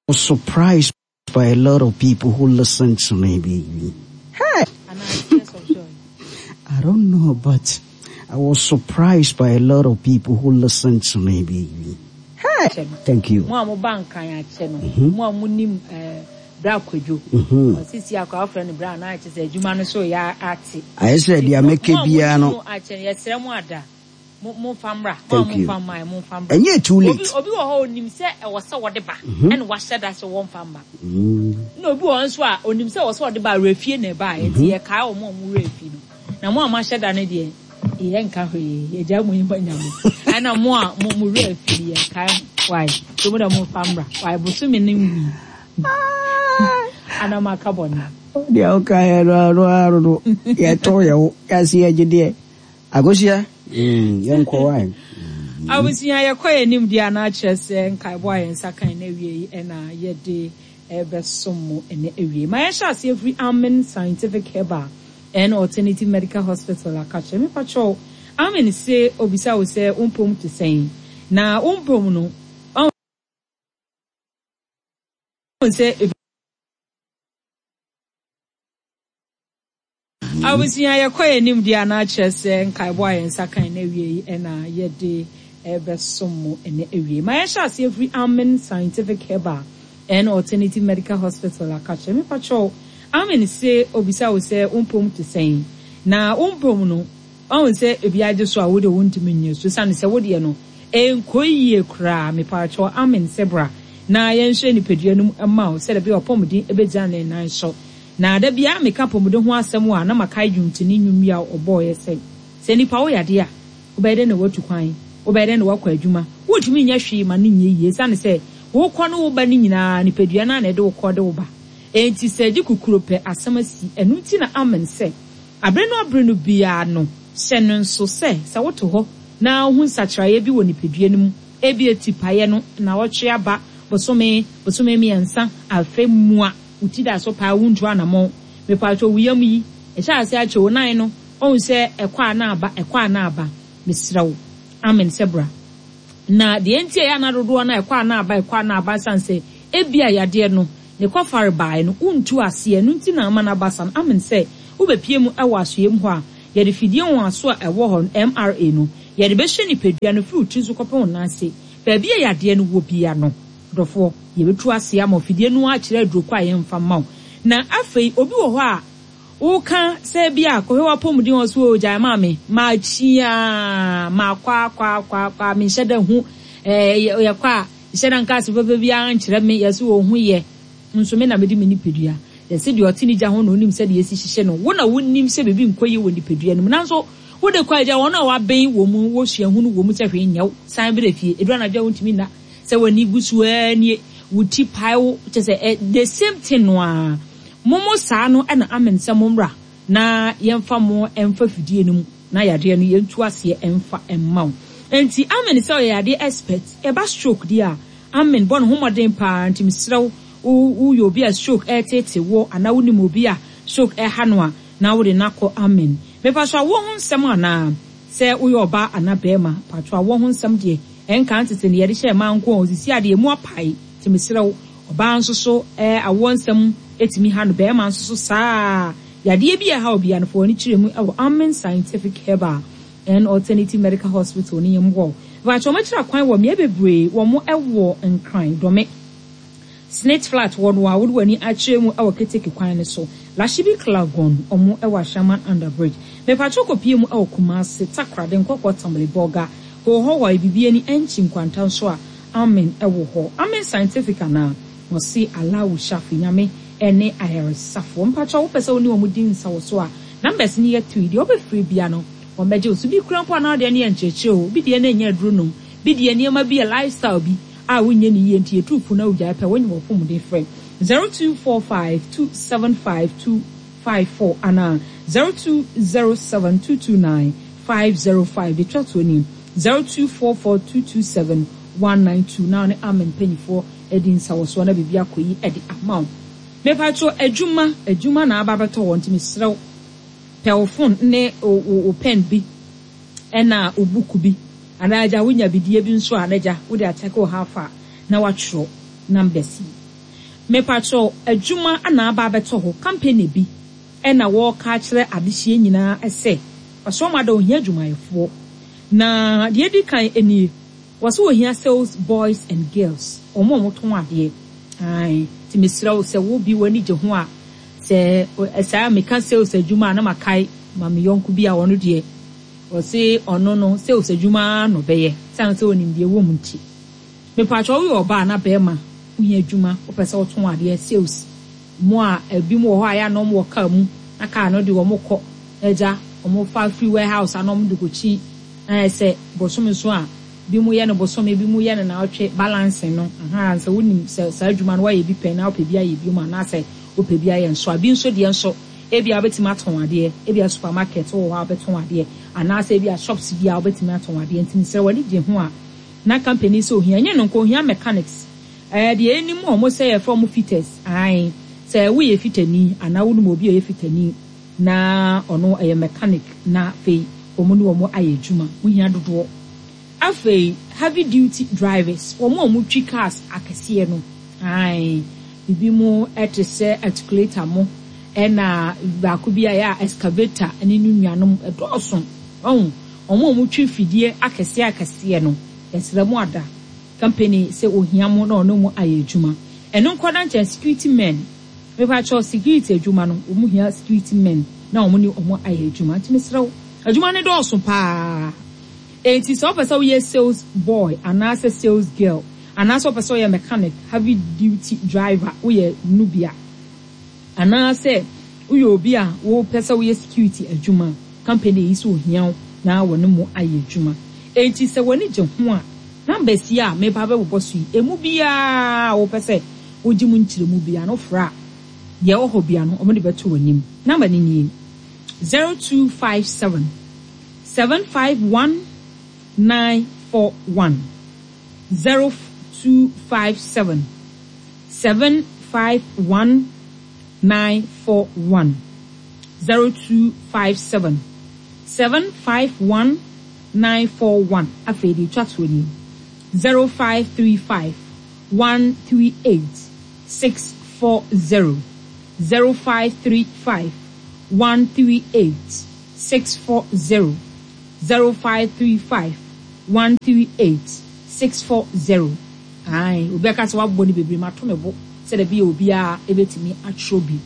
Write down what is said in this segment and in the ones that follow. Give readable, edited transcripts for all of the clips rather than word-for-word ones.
was surprised by a lot of people who listen to me, baby. Hey! I don't know, but I was surprised by a lot of people who listen to me, baby. Hey! Thank you. I said, "You make a piano." Thank you. And you're too late. And was said as a one farmer. No, once were on himself was what about refuse nearby, and see a cow more refuse. Now, more much than a day. He ain't carry a jam in Banyamu. And no more refuse. Why? So, what a more farmer. Why, Busumi? And I'm a carbon. The okay, yeah, Toyo, as he had dear. Agosia, young Korai. I was here quite named Diana Chess and Kaiwai and Saka in Ewie and yet de ever some in the area. My shall see every Amen Scientific Care and Alternative Medical Hospital. I catch me patrol. Amen say, Obisa will say, Umpum to say. Now, Umpum no. Say, I was here quite named Diana Chess and Kaiwai and Saka in Ewie and yet de ever some in the area. My shall see every Amen Scientific Care and Alternative Medical Hospital. I catch me patrol. Amen say, Obisa will say, Umpum to say. Now, Umpum no. I will say, if I just saw would want to mean you, Susan is a wood, you know. And quay cry, me patrol, Amen Sebra. Now, I ain't any pedianum amount, said a bit of pomedy, a bit than a nice shot. Now, there be a make up of the one someone, I'm a kaijum to Ninu Mia or boy, say. Send it power, dear. Obey then the word to cry. Obey then the walk where Juma. What mean, yes, she, my yes, and say, walk on over Nina, and Pediana, and a door called over. And she said, you could crope a summer sea, and Nutina Amen say. I bring no Bruno Biano, Shannon so say, so what to ho. Now, when such a every one Pedianum, Ebi a tipayano, now what she about, but so me and son, I'll fame moi. Utida so pa wunjwana mo me pato wiyami e sha se acho nan no on se ekwa na aba mesrawo amen sebra na de entie ya na dodo na ekwa na aba sanse ebia yade no ne kwafare bae no untu ase anu nti na ama na basan amen se wo bepie mu ewa asoem ho a ye de fidie won aso a ewo ho MRA no ye de be hye ni pedua no fi utu so kopon na ase ba bia yade no wo bia no dofo ye betu ase am ofidie no a kire aduro kwa ye mfa maw na afei obi wo ho a wo kan se bia ko he wa pomudin wo so o jai mame ma chia ma kwa mi hyeda hu ye kwa hyeda nka se bebe bia nkire me ye so wo hu ye nso me na me di me ni pedua ye se di otini ja ho no nim se de yesi hihye no wo na wonnim se bebi nkoyi wo ni pedua no nanso wo de kwa ja wo na wa ben wo mu wo hia hu no wo mu chehwe nyaw san be fie edu na ja wontimi na se wani gusu ani wuti paiwo chese the same thing no a momo saa no na amen se momra na yemfa mo emfa fidie no na yade no yentu ase emfa emmaw enti amen se yade expert e ba stroke dia amen bon homoden pa enti misrew u yo bi a stroke tete wo ana woni mo bi a stroke ha no a na wo de nakọ amen me pa so wo hu nsem ana se u yo ba ana bema pa so wo hu nsem de enka ntete ne yade hye ma nko osisi ade mu apai timisrew oba nso so awonsem etimi ha no be ma nso so saa yade bi ha obi an fo ni kiremu Amen Scientific Care and Alternative Medical Hospital ni yemwo ba cho ma kira kwan wo me bebre wo mo ewo nkran dome Snake Flat wo no awudu ani akiremu keteke kwan ne so Lashibi Klagon omo ewa Shaman Underbridge me patro kopie mu Kumasi Takrade nkokọ Tambale Boga ho wa bibie ni enchi nkwanta so a amen ewo ho Amen Scientific na mo si alawu shafi nyame ene ayeresafo mpacha wo pese oni wo mudin nsa so a numbers ni yet 3 de obefre bia no wo meje osu bi krampo na de ne encheche o bi de na nya duro no bi de ne ma bi lifestyle bi a wonye ni ye ntie tufu na ugya pe wonye wo fom de frɛ 0245275254 ana 0207229505 de chat oni 0244227192 now ne amen penifo edin sawoso na bibia koyi edi amount me patro adwuma na ababeto wonti misrew telephone ne o pen bi ena obuku bi anaja wonya bidie bi nso anaja wo de atake o hafa na watro numbers me patrol adwuma ana aba beto ho company bi na wo ka kire adehye nyina ese oso ma da ohia adwumayefo na de di kan eni waso ohia sales boys and girls omo ton ade ai ti mesra wo se wo bi wani je ho a se esa me kan sales adwuma na makai ma me yonku bi a wono de o se ono no sales adwuma no beye san se onim de wo mu nti me patrol wo ba na be ma ohia adwuma o pese wo ton ade sales mo a ebi mo ho aya no mo ka mu aka no de wo mo kọ eja omo fa free warehouse anom de gochi say bosom so a bi mu ye no bosom bi mu ye na otwe balance no aha so wonim sa adwuma no wa ye bi pen na ope bi aye bi mu na say ope bi aye nso abi nso de nso e bi abetima aton ade e bi supermarket wo wa abeton ade ana say bi a shops bi a abetima aton ade ntin se wani je ho a na company so hia nye no ko hia mechanics de eni mo mo say from fitters ai say we ye fitani ana wonu mo bi ye fitani na ono a mechanic na fe omo ni omo aye adwuma wo hia dodo afei heavy duty drivers omo twi cars akese no ai bibi mo etese articulator mo ena ba ku bia ya excavator eni nuanom edoso omo twi fidie akese no esra mo ada company say ohia mo na ono mo aye adwuma eno nkoda nche security men me pa cho security adwuma no omo hia security men na omo ni omo aye adwuma ntimi srawo adwuma ne do so pa enti so person we sales boy and as a sales girl and as a person we mechanic heavy duty driver we nubia and as we obi a wo person we security adwuma company is so hia na wonu mo aye adwuma enti se woni je ho a number si a me ba be bo so yi emu bia wo person oji mu nchire mu bia no fra ye wo ho bia no omo de beto wanim number ni ni 0257 751 941 0257 751 941 0257 751 941 afedi chatwoni 0535 138 640 0535 138 640 0535 138 640 ai obeka se waboni bebre matomebo se de bia obi a ebetimi atrobi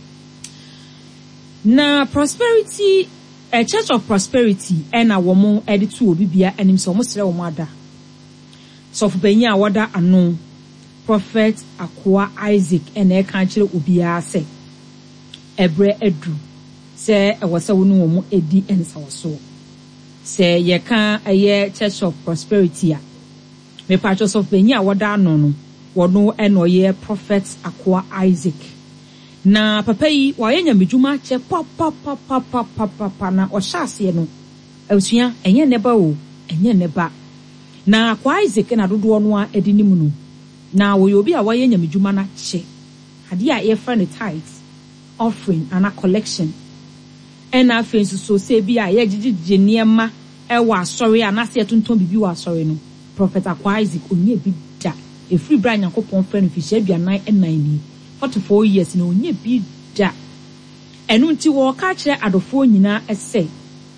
na prosperity a church of prosperity ena womo editu obi bia enim so mo sere wo ada so fu benya woda ano prophet Akwa Isaac ena e kan kire obi a se ebre edu se ewose wonu wo mo edi ensa wo se ye kan aye church of prosperity a me patros of benya woda ano no wono eno ye prophet Akwa Isaac na papa yi wa yenya medjuma che papa na o hyase no awusua enye neba o enye neba na Akwa Isaac na dodo no a edinim no na wo yobi a wa yenya medjuma na che hade a ye friend tithes offering and a collection ena afensu so se bi a ye gigige niema e wa asori anase tonton bibi wa asori no prophet Akwa Isaac onye bi da e free bra Nyankopon friend fi hye aduanan enan ni 44 years na onye bi da enu nti wo ka kire adofo nyina ese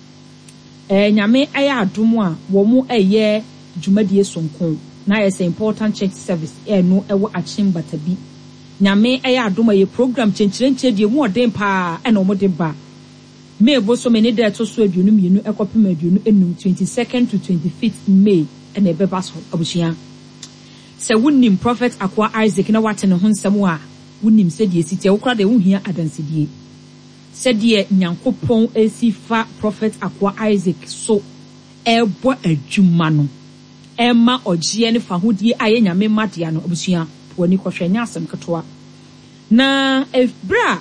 nyame aya adom a wo mu eye dwumadie sonkon na yes important church service enu ewo achimba tabi nyame aya adom aye program chenchirenche die mu odem pa ena omode ba May boso many day to so aduonu mienu ekopem aduonu enum 22nd to 25th May ena ebeba so abushia se wunnim prophet Akwa Isaac na wate ne ho nsem a wunnim se die site wo kra de wo hia adansedie se die Nyankopon esifa prophet Akwa Isaac so ebo adwuma no ema ogie ne fa hodie aye nyame madia no abushia woni kohwenya asem ketoa na efbra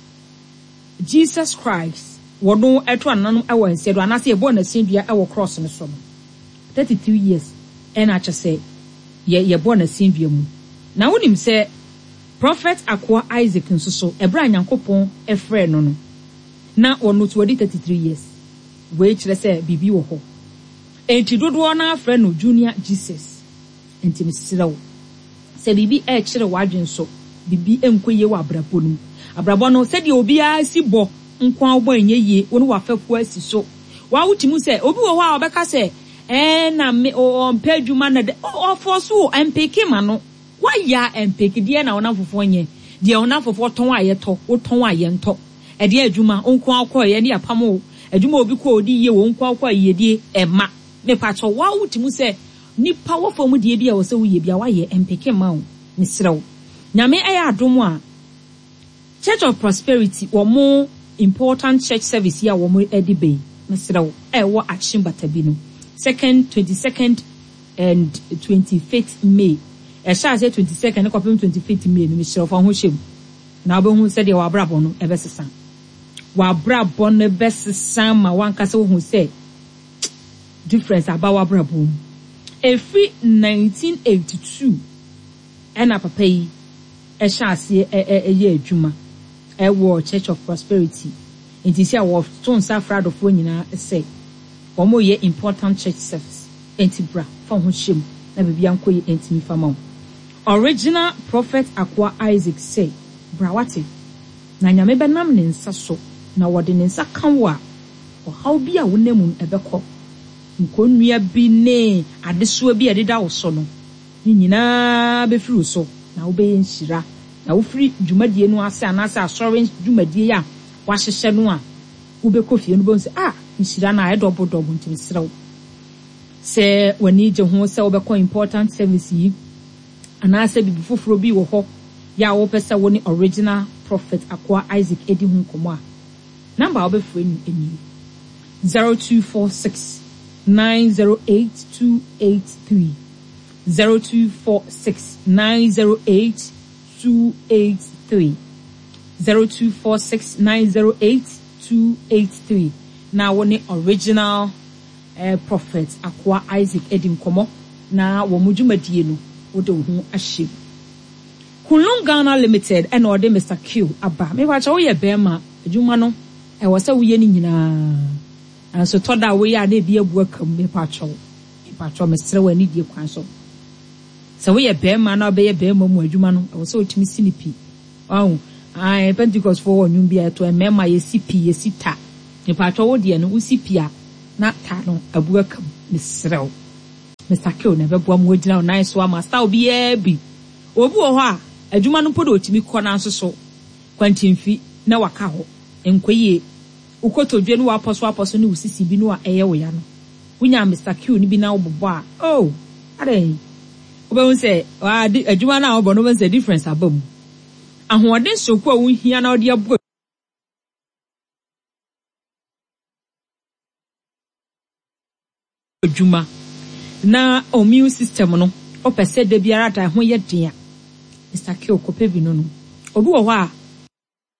Jesus Christ wono eto ananum ewo nsedo anase ebo na sindua ewo cross ne so no 33 years ena acha ye bo na sindua mu na wonim se prophet Akwa Isaac nsoso ebra Nyankopon efre no na wono to 33 years we kire se bibi wo ho enti dodo na afre no junior Jesus enti misirawo se bibi e kire wadwen so bibi enkoye wa abrabo no abrabo no se de obi a si bo nkwa obo enye wonu wa fafu asi so wa wutimu se obi wo ho a obeka se na me o mpedwuma na de o forso empeke ma no wa ya empeke de na wona fofo nye de wona fofo ton aye to wo ton aye nto e de adwuma nkwa akoye ne apamo adwuma obi ko odi ye wo nkwa akoye die ema me pacho wa wutimu se ni power for mu de bia wo se wo ye bia wa ye empeke ma wo ni srew nyame aya adom a Church of Prosperity wo mo important church service ya wo mo edibe ni srew wo action batabi no 2nd 22nd and 25th May shall say 22nd ko 25th May no me srew fa ho shem na obo hu se de wa brabo no ebesesa wa brabo no ebesesa ma wanka se wo hu se difference about wa brabo every 1982 ena papa yi shall say ye adwuma wo Church of Prosperity enti se wo ton safrado fo nyina say omo ye important church service enti bra fa ho shem na bibia nko ye enti mi fama original prophet Akwa Isaac say bra wate na nyame benam ne nsa so na wode ne nsa kan wo a how bi a wonamu ebekọ nkonnua bi ne adesoa bi adeda wo so no nyina be firi so na wo be nhira na wo firi dwumadie no ase anasa assurance dwumadie ya wa hyehye no a wo be kofie no bo nse nhira na edobo ntim srew se wani je ho se wo be ko important service yi anasa bibi foforo bi wo ho ya wo pesa wo ni original prophet Akwa Isaac edi hu komo a number wo be free ni 0246 908-283 0246 908-283 0246 908-283 na woni original prophet Akwa Isaac Edim Komo na wo mudwumadie no wo de ho ahye Kulung Ghana Limited and ode Mr. Q aba me ba cha wo ye bema adwuma no e wo se wo ye ni nyina and so toda we ya na bi abu akam me pacho mesre wani die kwan so so we ye bema na be ye bema mu adwuma no wo se otimi sinipi ai Pentecost for onwum bia to emema ye sipi ye sita me pacho wo die no wo sipia na ta no abu akam mesre Mr. Q na be bo am wogina na so master obi e bi obi wo ho a adwuma no podo otimi kọ na nso so kwantimfi na waka ho enkoye ukotodwe no aposo ni usisi bi no a eye wo ya no wunya Mr. Q ni bi na obobo a ade obe say adwuma na obo no say difference abam ahoden soku a wunhia na ode abo adwuma na immune system no opese de biara da ho ye den a Mr. Q kope bi no obi wo ho a